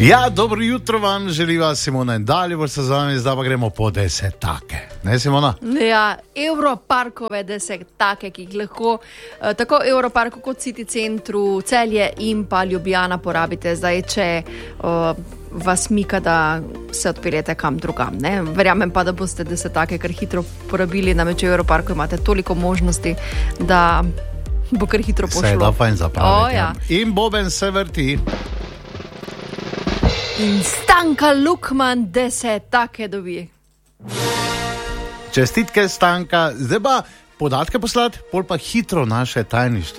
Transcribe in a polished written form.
Ja, dobro jutro vam želiva Simona in Dalibor se z vami, zdaj pa gremo po desetake. Ne, Simona? Ja, Evroparkove desetake, ki jih lahko tako Evroparku kot City centru Celje in pa Ljubljana porabite zdaj, če vas mika, da se odpeljete kam drugam. Ne? Verjamem pa, da boste desetake kar hitro porabili, namreč v Evroparku imate toliko možnosti, da bo kar hitro pošlo. Se da fajn zapraviti. Ja. In boben se vrti. In Stanka Lukman desetake dobi. Čestitke, Stanka. Zdaj pa podatke poslati, pol pa hitro naše tajništvo.